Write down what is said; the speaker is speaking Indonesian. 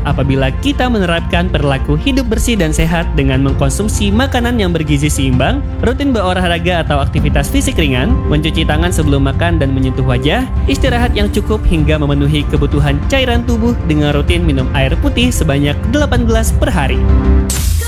apabila kita menerapkan perilaku hidup bersih dan sehat dengan mengkonsumsi makanan yang bergizi seimbang, rutin berolahraga atau aktivitas fisik ringan, mencuci tangan sebelum makan dan menyentuh wajah, istirahat yang cukup hingga memenuhi kebutuhan cairan tubuh dengan rutin minum air putih sebanyak 8 gelas per hari.